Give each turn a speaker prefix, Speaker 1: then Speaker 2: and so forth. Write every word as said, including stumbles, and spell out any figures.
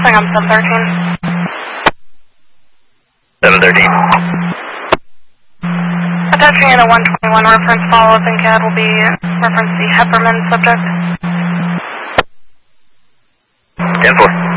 Speaker 1: Passing on seven thirteen.
Speaker 2: seven thirteen.
Speaker 1: Attaching in a one twenty-one reference follow-up in C A D will be reference the Hefferman subject.
Speaker 2: ten four.